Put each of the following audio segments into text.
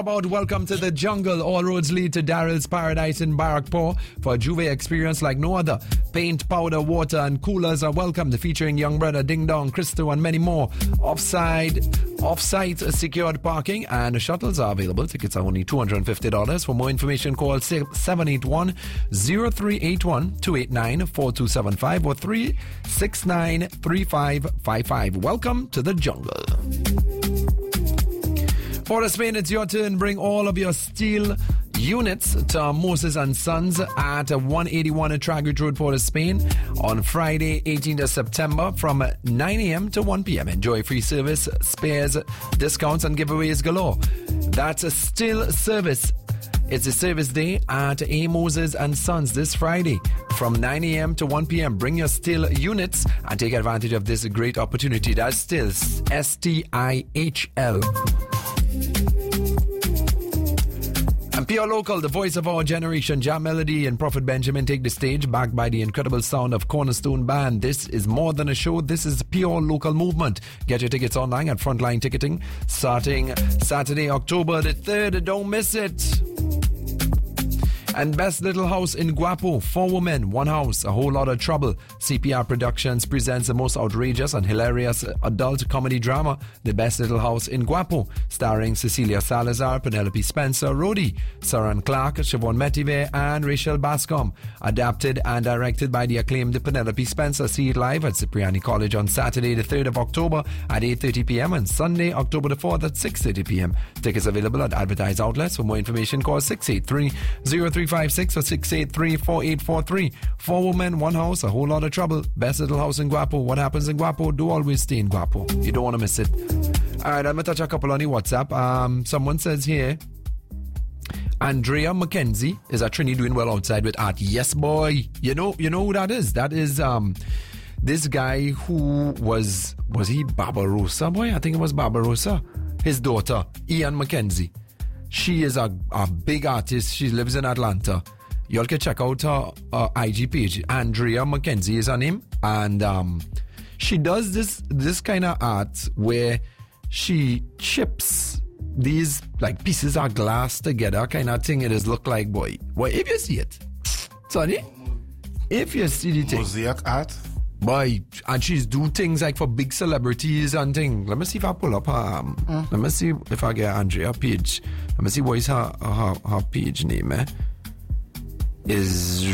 About welcome to the jungle. All roads lead to Daryl's Paradise in Barrackpore for a Juve experience like no other. Paint, powder, water, and coolers are welcome. Featuring Young Brother, Ding Dong, Crystal, and many more. Off-site secured parking and shuttles are available. Tickets are only $250. For more information, call 781-0381, 289-4275 or 369-3555. Welcome to the jungle. Port of Spain, it's your turn. Bring all of your steel units to Moses and Sons at 181 Tragut Road, Port of Spain on Friday, 18th of September from 9 a.m. to 1 p.m. Enjoy free service, spares, discounts, and giveaways galore. That's a steel service. It's a service day at A. Moses and Sons this Friday from 9 a.m. to 1 p.m. Bring your steel units and take advantage of this great opportunity. That's still STIHL. And Pure Local, the voice of our generation, Jam Melody and Prophet Benjamin take the stage, backed by the incredible sound of Cornerstone Band. This is more than a show. This is Pure Local movement. Get your tickets online at Frontline Ticketing, starting Saturday, October the 3rd. Don't miss it. And Best Little House in Guapo, 4 women, 1 house, a whole lot of trouble. CPR Productions presents the most outrageous and hilarious adult comedy drama, The Best Little House in Guapo, starring Cecilia Salazar, Penelope Spencer, Rhodey, Saran Clark, Siobhan Metiver, and Rachel Bascom. Adapted and directed by the acclaimed Penelope Spencer. See it live at Cipriani College on Saturday, the 3rd of October at 8:30 p.m. and Sunday, October the 4th at 6:30 p.m. Tickets available at advertised outlets. For more information, call 683-0356 or 683-4843. 4 women, 1 house, a whole lot of trouble. Best Little House in Guapo. What happens in Guapo? Do always stay in Guapo. You don't want to miss it. Alright, I'm going to touch a couple on the WhatsApp. Someone says here, Andrea McKenzie is at Trini doing well outside with art. Yes, boy. You know who that is? That is this guy who was he Barbarossa, boy? I think it was Barbarossa. His daughter, Ian McKenzie. She is a big artist. She lives in Atlanta. Y'all can check out her IG page. Andrea McKenzie is her name. And she does this kind of art where she chips these like pieces of glass together kind of thing. It does look like, boy, if you see it, Sonny, if you see the thing, mosaic art, boy, and she's do things like for big celebrities and things. Let me see if I pull up her let me see if I get Andrea page. Let me see what is her page name, is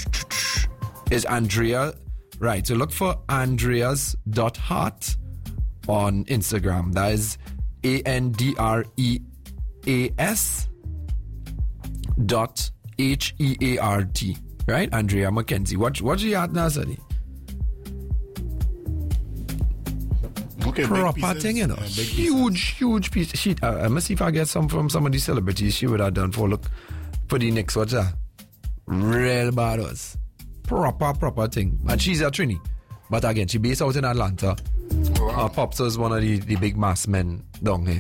Andrea, right? So look for Andreas.heart on Instagram. That is ANDREAS.HEART, right? Andrea McKenzie. What's the art now, Sonny? Okay, proper thing, you know. Huge piece. I must see if I get some from some of these celebrities she would have done for the next what's that? Real badass. Proper thing. And she's a Trini. But again, she based out in Atlanta. Wow. Pops is one of the big mass men down here.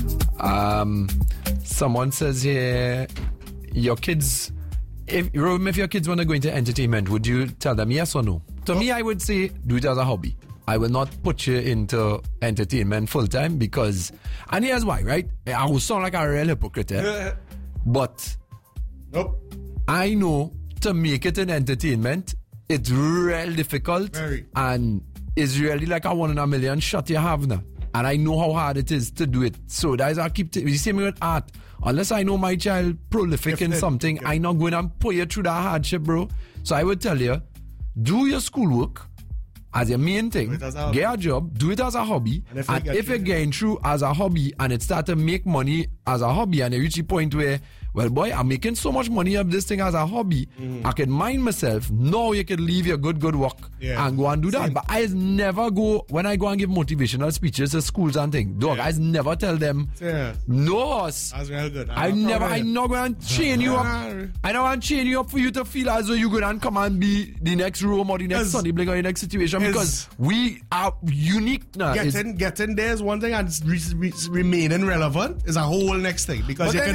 Someone says here, your kids, if your kids want to go into entertainment, would you tell them yes or no? To me, I would say do it as a hobby. I will not put you into entertainment full time because, and here's why, right? I will sound like a real hypocrite, but nope. I know to make it in entertainment, it's real difficult. Very. And it's really like a 1 in a million shot you have now. And I know how hard it is to do it. So that's I keep you see me with art. Unless I know my child prolific in something, I'm not going to put you through that hardship, bro. So I would tell you, do your schoolwork as your main thing, get a job, do it as a hobby, and if you're getting through as a hobby and it start to make money as a hobby and you reach the point where, well boy, I'm making so much money of this thing as a hobby, I can mind myself, no, you can leave your good work and go and do that. But I never go, when I go and give motivational speeches to schools and things, dog, I never tell them, no us. That's real good. I'm not going to chain you up. I don't want to chain you up for you to feel as though you're going to come and be the next Rome or the next Sonny Bling or the next situation, because we are unique now. Getting there is one thing, and remaining relevant is a whole next thing, because you can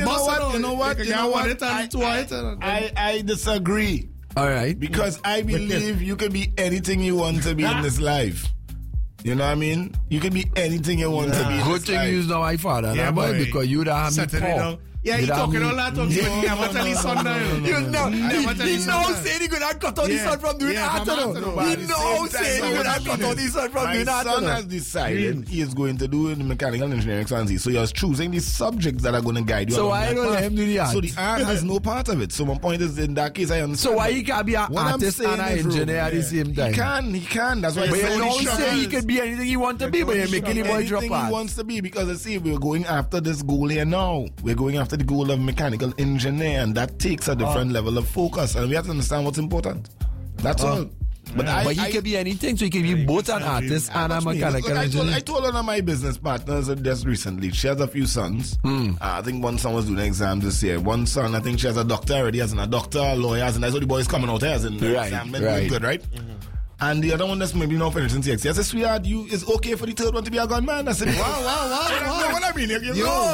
I disagree. All right. Because I believe you can be anything you want to be in this life. You know what I mean? You can be anything you want to be. Good thing you know my father, Yeah, boy, boy. because you'd have me Settle it poor. down. Yeah, he talking all that talk, but he never tell his son now. You know, never tell he his knows son. saying he could not cut out his Yeah. son from doing Yeah, that. from though. after, but He at the knows same saying time, he could not what cut out his son from My doing that. son though. has decided he is going to do the mechanical engineering fancy. So you're choosing the subjects that are going to guide you. So along why that don't let path. him do the art? So the art has no part of it. So my point is, in that case, I understand. So why he can't be an What I'm artist saying and an is, engineer at the same time? He can. That's why But I you know, said say he could be anything he want to be, but you're making him boy drop anything he out. wants to be, because I see we're going after this goal here now. We're going after the goal of mechanical engineer, and that takes a different level of focus, and we have to understand what's important. That's all. But But he could be anything, so he could be both an artist and a mechanical engineer. I told one of my business partners just recently. She has a few sons. I think one son was doing exams this year. One son, I think she has a doctor already, as in a doctor, a lawyer, as in that's what the boys coming out here, as in Right, exam, right. doing good, right? And the other one that's maybe not finishing CXC. I said, sweetheart, it's okay for the third one to be a gunman. I said, wow. No, what I mean? No,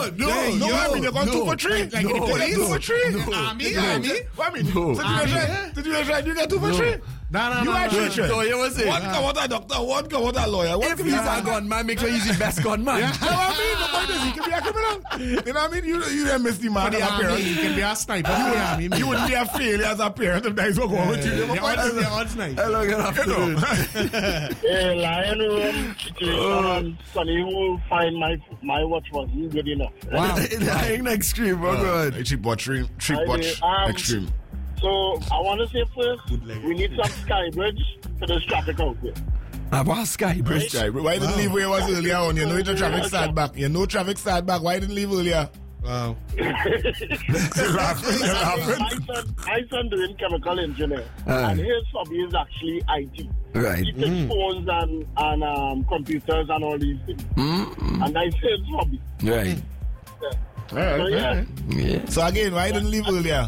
I mean, you're going 2 for 3. Like no, the police, 2 for 3. Army? What I mean? No. Did you try? You get 2 for 3. No. You are three. So you was saying, One come out a doctor, one come out a lawyer. if he's a gunman, make sure he's the best gunman. You know what I mean? The point is, he can be a criminal. You know what I mean? You didn't miss the man For as the a army, parent. he can be a sniper. You wouldn't be a failure as a parent if that is what going with you. The odds nice. Hello, good afternoon. Yeah, Lion Room situation. Sonny will find my watch was good enough. Wow, lying extreme, oh good. Cheap watch, extreme. So I want to say first, we need some sky bridge for this traffic out there. About Sky Bridge. Why didn't leave where it was earlier on? You know the traffic start back. Why didn't leave earlier? Wow. You're laughing. My son doing chemical engineer, and his hobby is actually IT. Right. He takes phones and computers and all these things. And that's his hobby. Right. So yeah. Yeah. So again, why didn't leave earlier?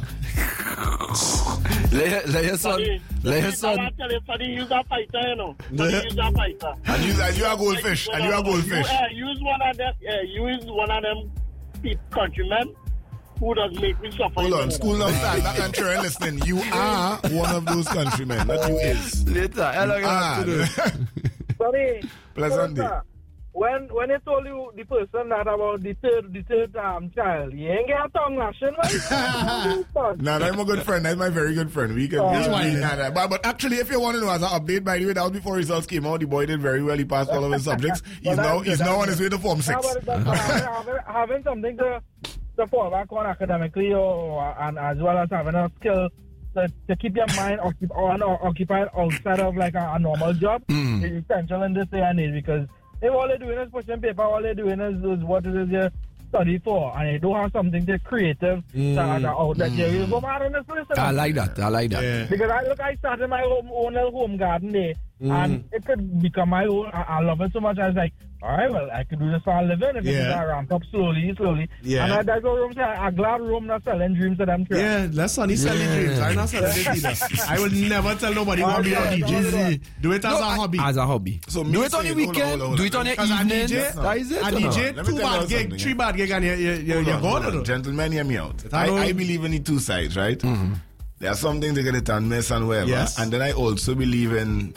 Let your son. Let your son. I tell you, Sonny, he's a fighter, you know. Sonny, he's a fighter. And you are goldfish. Use one of them countrymen who does make me suffer. Hold on, school now start. That and children listening. You are one of those countrymen. That you is. Later. Hello, good afternoon. Sorry. Pleasant day. When I told you the person that about the third child, you ain't get a tongue lashing, man. No, that's my good friend. That's my very good friend. We can but actually, if you want to know, as an update, by the way, that was before results came out. The boy did very well. He passed all of his subjects. He's now on his way to Form 6. Having something to fall back on academically, and as well as having a skill to keep your mind occupied outside of like a normal job is essential in this day and age, because if all they're doing is pushing paper, all they're doing is what it is you study for, and you don't have something to creative outlet, you go mad in this listen. I like that. Yeah. Because I started my own little home garden there, and it could become my own. I love it so much. I was like, all right, well, I could do this for a living if it's ramp up slowly. Yeah. And that's what Rome said. I'm glad Rome not selling dreams to them. Yeah, that's Sonny selling dreams. I'm not selling it either. I will never tell nobody what be a DJ. Do it as a hobby. As a hobby. So Do it on the weekend. Do it on your evening. That is it. A or not? DJ, Let me 2 tell you bad gig, something, 3 bad gig, and you're gone. Gentlemen, hear me out. I know- I believe in the two sides, right? There are some things they get it and miss and whatever. Yes. And then I also believe in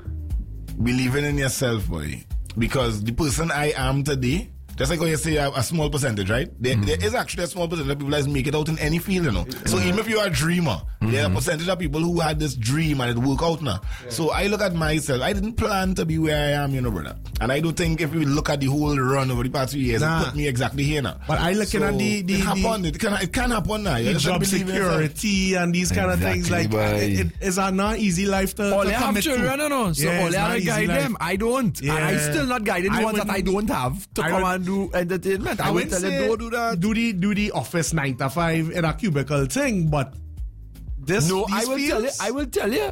yourself, boy. Because the person I am today, just like how you say a small percentage, right? There is actually a small percentage of people that make it out in any field, you know. So even if you're a dreamer, there are a percentage of people who had this dream and it work out now. So I look at myself, I didn't plan to be where I am, you know, brother. And I don't think if you look at the whole run over the past few years, it put me exactly here now. But I looking at it can happen now. You the just job believe in yourself. security and these kind of things. Like, Exactly, it's a not easy life to All they have commit to. children, you know. So Yeah, all it's they have not to easy guide life. them. I don't. And I Yeah. still not guiding the I ones that I wouldn't- don't have to I come would- and do entertainment. I would tell them, don't do that. Do the office 9 to 5 in a cubicle thing, but this No, these I will tell you.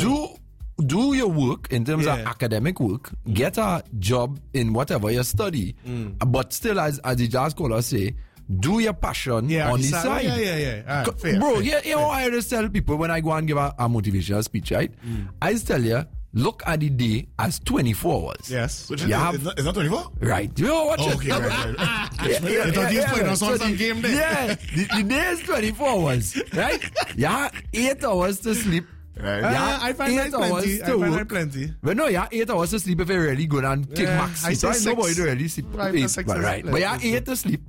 Do your work in terms of Yeah. academic work. Get a job in whatever you study. But still, as the jazz callers say, do your passion on the side. Yeah. All right, fair, Bro, fair. you know, I just tell people when I go and give a motivational speech, right? I just tell you, look at the day as 24 hours. Yes. Which You is, have- it's not 24? Right. You know, watch Okay, it. right. You thought you was playing us on some game there. Yeah, the day is 24 hours, right? You have 8 hours to sleep Right? I find that plenty. I find that plenty. But no, 8 hours to sleep if you're really good and take max I sleep. say Right? 6. Nobody do really sleep. 5 to 6 But is right. plenty. But 8 to sleep.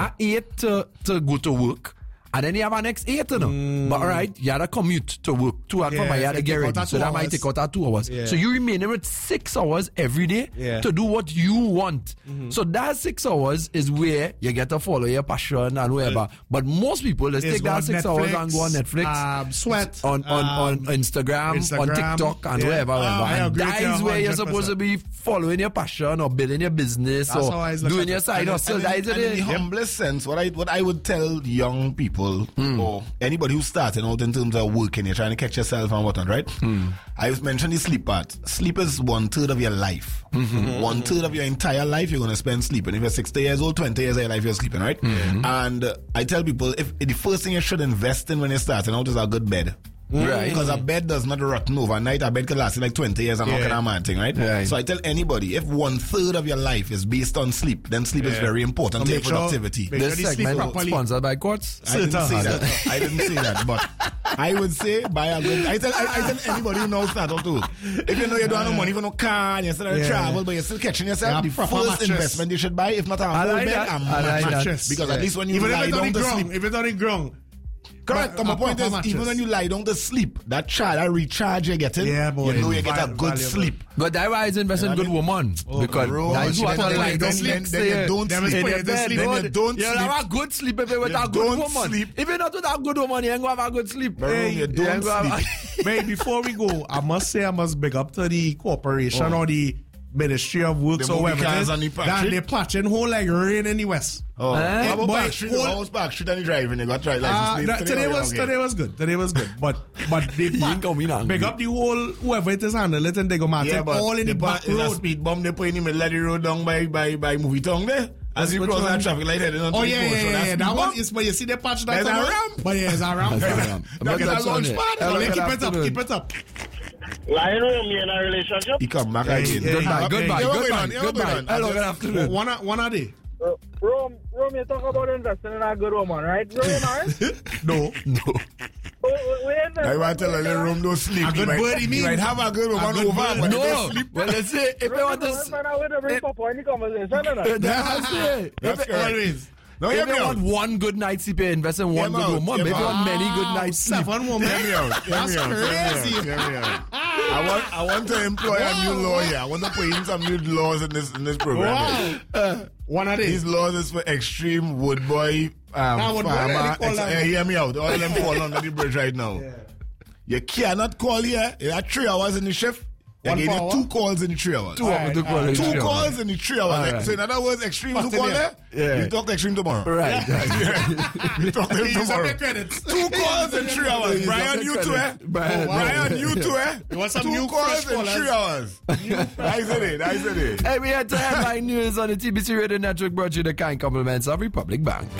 8 to go to work. And then you have an next 8, you know. But all right, you had to commute to work 2 hours from you had to get ready. So that might take out that 2 hours. Yeah. So you remain with 6 hours every day to do what you want. So that 6 hours is where you get to follow your passion and whatever. But most people, let's take that 6 hours and go on Netflix. Sweat. On Instagram, on TikTok and wherever. I And agree with that you is where you're 100%. supposed to be following your passion or building your business That's how I or look doing at your it. side hustle. And That is in the it. humblest sense, what I would tell young people or anybody who's starting out in terms of working, you're trying to catch yourself and whatnot, right? I mentioned the sleep part. Sleep is 1/3 of your life. 1/3 of your entire life you're going to spend sleeping. If you're 60 years old, 20 years of your life you're sleeping, right? And I tell people, if the first thing you should invest in when you're starting out is a good bed. Right. Because a bed does not rotten overnight. A bed can last you like 20 years and not kind of man thing, right? Right. So I tell anybody, if 1/3 of your life is based on sleep, then sleep is very important to your productivity. Make This sure they sleep segment properly. sponsored by Quartz. I didn't say that. I didn't say that, but I would say buy a good. I tell anybody who knows that or too. If you know you don't have no money for no car and you still have to travel, but you're still catching yourself, Yeah, the proper first mattress. investment you should buy, if not a whole like bed, that. a I like that. mattress. Because at least when you Even if lie it's on down the to ground. sleep. If it's on the ground. Correct. But My a point proper is, mattress. even when you lie down to sleep, that child, that recharge you're getting, Yeah, boy. you know you get a good Valuable. sleep. But that's why I invest in good woman. Because bro, that's then what I you like. don't Sleep, sleep, then you don't Then sleep. it's in put your you to bed, sleep. Then you don't you sleep. have a good sleep if you're with You a good don't woman. sleep. If you're not with a good woman, you ain't gonna have a good sleep. Bro, you don't ain't gonna have sleep. Wait, before we go, I must big up to the corporation or the Ministry of Works The or movie whatever it cars is. and the That patching. they patching whole like rain in the west. Oh, how about boy, Backstreet? hold- How was Backstreet and the driving? You got right license plate Today was good. Today was good. But they ain't gonna be not big good. up the whole whoever it is handle it and they go Martin Yeah, but all in the back is a road. speed bump they put in the middle of the road down by Movie Town there. As you Which cross one? that traffic light heading on Oh 24, yeah, so yeah. that's That speed one bump. is, but you see the patch that There's a ramp. But yeah, it's a ramp. But Look at that's that launch on it. pad. Hello, Keep good it up, afternoon. keep it up. Lion room, you in a relationship? He come back Hey, again. hey, Goodbye, goodbye, Yeah, what goodbye, going on? goodbye. Hello, good afternoon. One a day. Rome, you talk about investing in a good woman, right? Bro, you know? No. I want to tell you, the room don't sleep. A good You might- bird, you mean? You might have a good A woman good over, bird. but you No, don't sleep. well, let's say if you want to. Find out where to bring Papa in the conversation, innit? That's it. That's If correct. Always. No, if hear you me want out. one good night sleep, you invest in one Hear me good out, woman. hear Maybe me you out. want many good nights sleep. 7 women. Hear me out. Hear That's me out. crazy. Hear me out. I want to employ a new law here. I want to put in some new laws in this program. Wow. One a day. These laws is for extreme wood boy wood boy, farmer. they call them. Hear me out. All of them fall under the bridge right now. You cannot call here. You have 3 hours in the shift. You One gave per you hour? 2 calls in the 3 hours. Two of the quality. Two calls in the 3 hours. Alright. So in other words, extreme who But call yeah. there, Yeah. you talk to extreme tomorrow. Right. You talk to him Use up tomorrow. your credits. 2 calls in 3 hours. Use Brian, up you your too, eh? credit. Brian, Brian, you too, eh? You want some 2 new calls fresh in 3 callers? hours. Nice it, nice it. Hey, we had to headline news on the TBC Radio Network brought you the kind compliments of Republic Bank.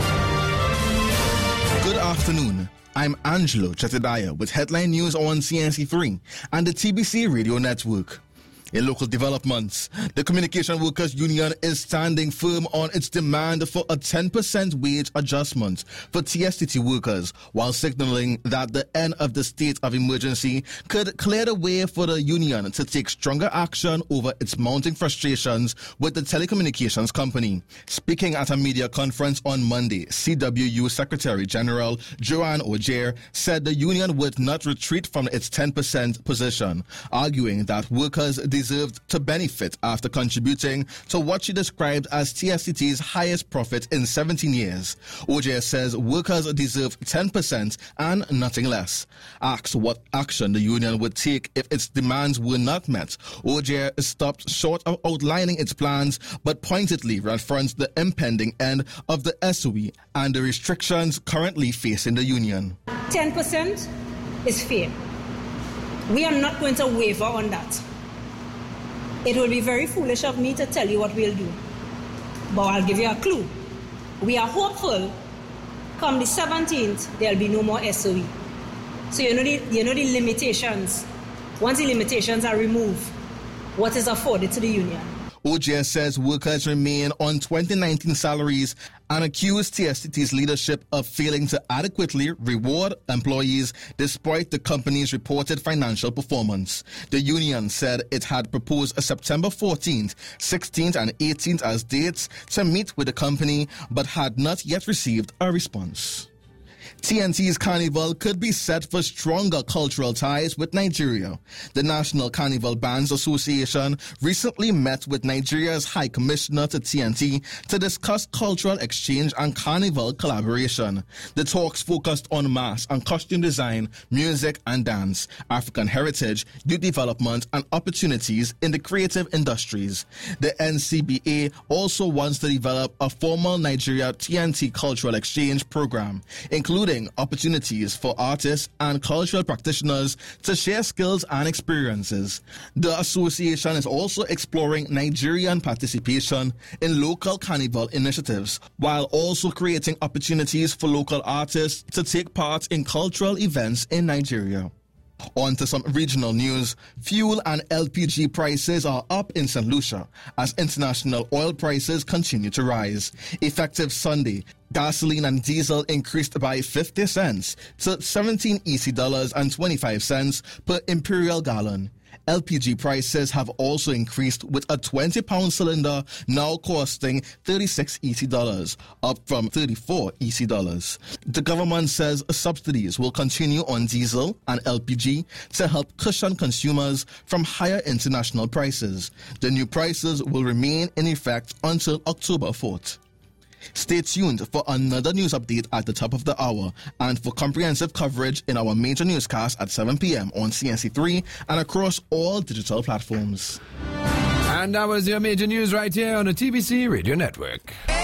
Good afternoon. I'm Angelo Chetadaya with headline news on CNC3 and the TBC Radio Network. In local developments, the Communication Workers Union is standing firm on its demand for a 10% wage adjustment for TSTT workers, while signaling that the end of the state of emergency could clear the way for the union to take stronger action over its mounting frustrations with the telecommunications company. Speaking at a media conference on Monday, CWU Secretary General Joanne Ogier said the union would not retreat from its 10% position, arguing that workers deserved to benefit after contributing to what she described as TSTT's highest profit in 17 years. Ogier says workers deserve 10% and nothing less. Asked what action the union would take if its demands were not met, Ogier stopped short of outlining its plans, but pointedly referenced the impending end of the SOE and the restrictions currently facing the union. 10% is fair. We are not going to waver on that. It will be very foolish of me to tell you what we'll do, but I'll give you a clue. We are hopeful come the 17th, there'll be no more SOE. So you know the limitations. Once the limitations are removed, what is afforded to the union? OJS says workers remain on 2019 salaries and accused TSTT's leadership of failing to adequately reward employees despite the company's reported financial performance. The union said it had proposed a September 14th, 16th and 18th as dates to meet with the company but had not yet received a response. TNT's Carnival could be set for stronger cultural ties with Nigeria. The National Carnival Bands Association recently met with Nigeria's High Commissioner to TNT to discuss cultural exchange and carnival collaboration. The talks focused on mass and costume design, music and dance, African heritage, youth development and opportunities in the creative industries. The NCBA also wants to develop a formal Nigeria TNT cultural exchange program, including opportunities for artists and cultural practitioners to share skills and experiences. The association is also exploring Nigerian participation in local carnival initiatives, while also creating opportunities for local artists to take part in cultural events in Nigeria. On to some regional news. Fuel and LPG prices are up in St. Lucia as international oil prices continue to rise. Effective Sunday, gasoline and diesel increased by 50 cents to $17.25 per imperial gallon. LPG prices have also increased, with a 20-pound cylinder now costing $36 EC, up from $34 EC. The government says subsidies will continue on diesel and LPG to help cushion consumers from higher international prices. The new prices will remain in effect until October 4th. Stay tuned for another news update at the top of the hour and for comprehensive coverage in our major newscast at 7 p.m. on CNC3 and across all digital platforms. And that was your major news right here on the TBC Radio Network.